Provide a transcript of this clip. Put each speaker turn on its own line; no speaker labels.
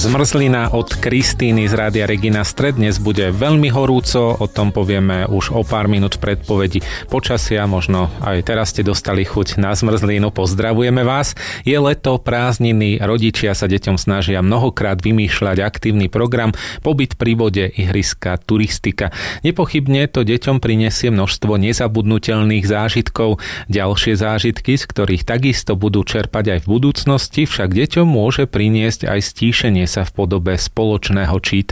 Zmrzlina od Kristíny z Rádia Regina Stred. Dnes bude veľmi horúco, o tom povieme už o pár minút v predpovedi počasia. Možno aj teraz ste dostali chuť na zmrzlinu. Pozdravujeme vás. Je leto, prázdniny, rodičia sa deťom snažia mnohokrát vymýšľať aktívny program, pobyt pri vode, ihriska, turistika. Nepochybne to deťom prinesie množstvo nezabudnutelných zážitkov. Ďalšie zážitky, z ktorých takisto budú čerpať aj v budúcnosti, však deťom môže priniesť aj stíšenie sa v podobe spoločného čítania.